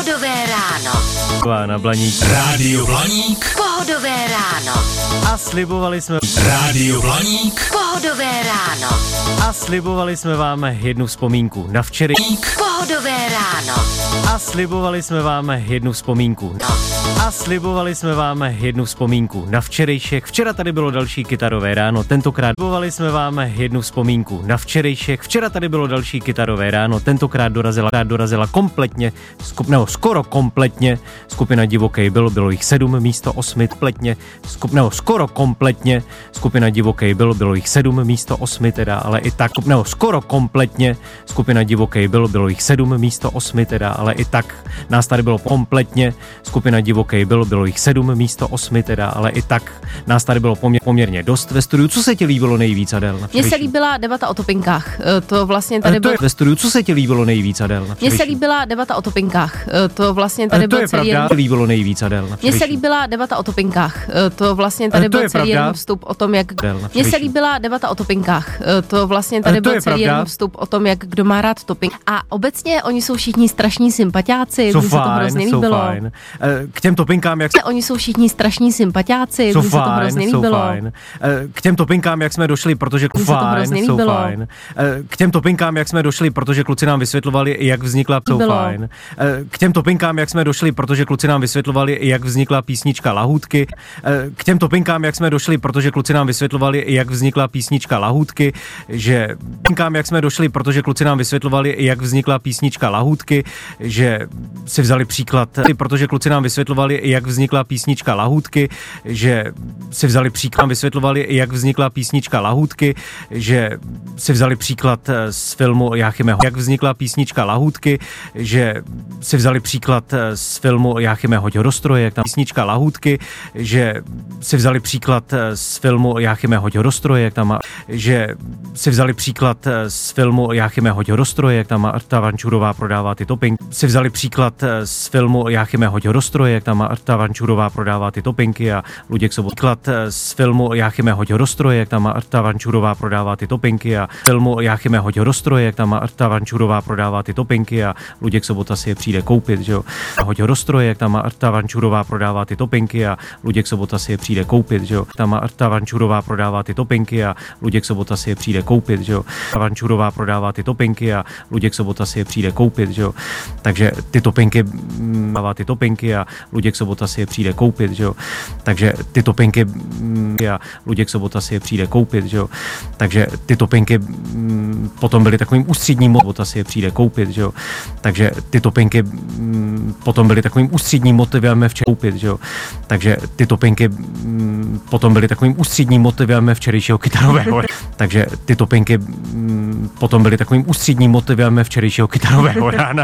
Pohodové ráno. Na Blaník. Rádio Blaník. Pohodové ráno. A slibovali jsme Rádio Blaník. Pohodové ráno. a slibovali jsme vám jednu vzpomínku na včerejšek. Pohodové ráno. A slibovali jsme vám jednu vzpomínku. A slibovali jsme vám jednu vzpomínku na včerejšek. Včera tady bylo další kytarové ráno, tentokrát slibovali jsme vám jednu vzpomínku na včerejšek. Včera tady bylo další kytarové ráno, tentokrát dorazila kompletně, skoro kompletně skupina Divokej bylo jich 7 místo 8, skoro kompletně skupina Divokej bylo jich 7 místo 8 teda, ale i tak, skoro kompletně skupina Divokej bylo jich 7 místo 8 teda, ale i tak nás tady bylo kompletně skupina Divokej bylo jich 7 místo 8 teda, ale i tak nás tady bylo poměrně dost ve studiu. Co se ti líbilo nejvíc, Adel? Mně se líbila debata o topinkách. To vlastně tady bylo ve studiu. Co se ti líbilo nejvíc, Adel? Mně se líbila debata o topinkách. To vlastně tady byl celý jeden líbilo nejvíc, Adel. Mně se líbila debata o topinkách. To vlastně tady byl celý jeden vstup o tom, jak mně se líbila debata o topinkách. To vlastně tady byl celý jeden vstup o tom, jak kdo má rád topink. A obecně oni jsou všichni strašní sympatiáci. Mně se to hrozně líbilo. K těm topinkám, jak oni jsou všichni strašní sympatiáci. Mně se to hrozně líbilo. K těm topinkám, jak jsme došli, protože k těm topinkám, jak jsme došli, protože kluci nám vysvětlovali, jak vznikla K těm topinkám, jak jsme došli, protože kluci nám vysvětlovali, jak vznikla písnička Lahůdky. K těm topinkám, jak jsme došli, protože kluci nám vysvětlovali, jak vznikla písnička Lahůdky, že jak jsme došli, protože kluci nám vysvětlovali, jak vznikla písnička Lahůdky, že si vzali příklad, protože kluci nám vysvětlovali, jak vznikla písnička Lahůdky, že si vzali příklad, vysvětlovali, jak vznikla písnička Lahůdky, že si vzali příklad z filmu Jáchyme, jak vznikla písnička Lahůdky, že si vzali příklad z filmu Jáchyme Hoď rozstroje, jak tam písnička Lahůdky, že si vzali příklad z filmu Jáchyme Hoď rozstroje, jak tam že si vzali příklad z filmu Jáchyme Hoď rozstroje, jak tam Marta Vančurová prodává ty topinky. Si vzali příklad z filmu Jáchyme Hoď rozstroje, jak tam Marta Vančurová prodává ty topinky a Luděk Sobot. Příklad z filmu Jáchyme Hoď rozstroje, jak tam Marta Vančurová prodává ty topinky a filmu Jáchyme Hoď rozstroje, jak tam Marta Vančurová prodává ty topinky a Luděk Sobota si je přijde koupit, že jo. Hoď rozstroje, jak tam Marta Vančurová prodává ty topinky a Luděk Sobota si je přijde koupit, že jo. Tam Marta Vančurová prodává ty topinky a Luděk Sobota si je přijde koupit, že jo. Vančurová prodává ty topinky a Luděk Sobota si je přijde koupit, že jo. Takže ty topinky dává ty topinky a Luděk Sobota si je přijde koupit, že jo. Takže ty topinky a Luděk Sobota si je přijde koupit, že jo. Takže ty topinky potom byly takovým ústředním Sobota si je přijde koupit, že jo. Takže ty topinky potom byly takovým ústředním motivem koupit, že jo. Takže ty topinky potom byly takovým ústředním motivem včerejšího kytarového. Takže ty topinky potom byly takovým ústředním motivem včerejšího kytarového rána.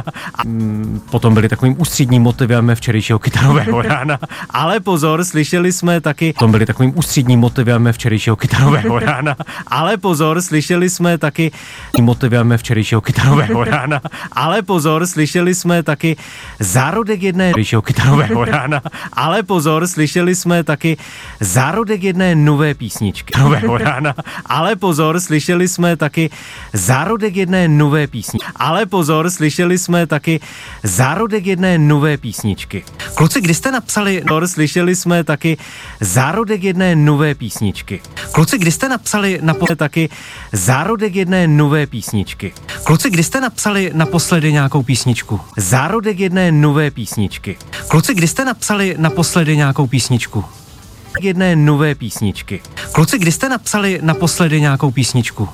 Potom byly takovým ústředním motivem včerejšího kytarového rána. Ale pozor, slyšeli jsme taky, potom byly takovým ústředním motivem včerejšího kytarového rána. Ale pozor, slyšeli jsme taky motivem včerejšího kytarového rána. Ale pozor, slyšeli jsme taky zárodek jedné včerejšího kytarového rána. Ale pozor, slyšeli jsme taky zárodek jedné nové písničky nového rána. Ale pozor, slyšeli jsme taky zárodek jedné nové písničky. Ale pozor, slyšeli jsme taky zárodek jedné nové písničky. Kluci, kdy jste napsali, slyšeli jsme taky zárodek jedné nové písničky. Kluci, kdy jste napsali taky zárodek jedné nové písničky. Kluci, kdy jste napsali naposledy nějakou písničku? Zárodek jedné nové písničky. Kluci, kdy jste napsali naposledy nějakou písničku? Jedné nové písničky. Kluci, kdy jste napsali naposledy nějakou písničku?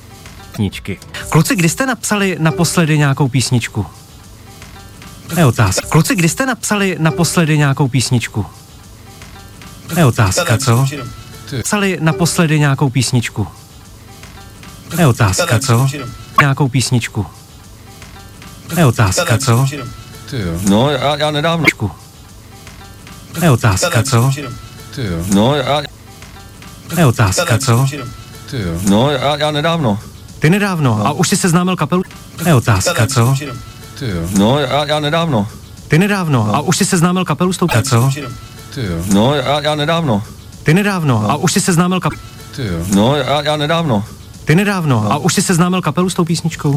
Kluci, kdy jste napsali naposledy nějakou písničku? To je otázka. Kluci, kdy jste napsali naposledy nějakou písničku? To je otázka, co? Napsali naposledy nějakou písničku? To je otázka, co? Nějakou písničku? To je otázka, co? No, já nedávno. To je otázka, co? No, To je otázka, co? No, já nedávno. Ty nedávno. A už jsi seznámil kapelu? To je otázka, co? No, já nedávno. Ty nedávno. A už jsi seznámil kapelu s tou co? No, já nedávno. Ty nedávno. A už jsi seznámil kapelu? No, já nedávno. Ty nedávno. A už jsi seznámil kapelu s tou písničkou?